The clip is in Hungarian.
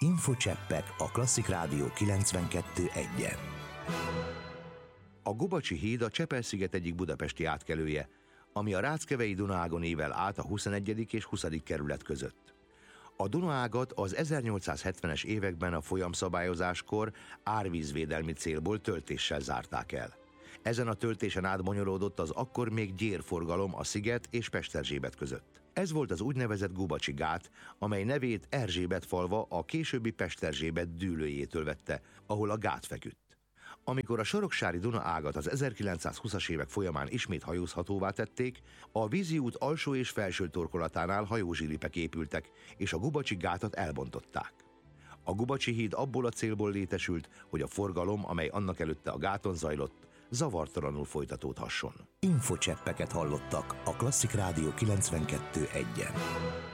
Infocseppek a Klasszik Rádió 92.1-en. A Gubacsi híd a Csepel-sziget egyik budapesti átkelője, ami a Ráckevei Dunaágon ível át a 21. és 20. kerület között. A Dunaágat az 1870-es években a folyamszabályozáskor árvízvédelmi célból töltéssel zárták el. Ezen a töltésen átbonyolódott az akkor még gyérforgalom a sziget és Pesterzsébet között. Ez volt az úgynevezett Gubacsi gát, amely nevét Erzsébet falva, a későbbi Pesterzsébet dűlőjétől vette, ahol a gát feküdt. Amikor a Soroksári Duna ágat az 1920-as évek folyamán ismét hajózhatóvá tették, a vízi út alsó és felső torkolatánál hajózsilipek épültek, és a Gubacsi gátat elbontották. A Gubacsi híd abból a célból létesült, hogy a forgalom, amely annak előtte a gáton zajlott, zavartalanul folytatódhasson. Infocseppeket hallottak a Klasszik Rádió 92.1-en.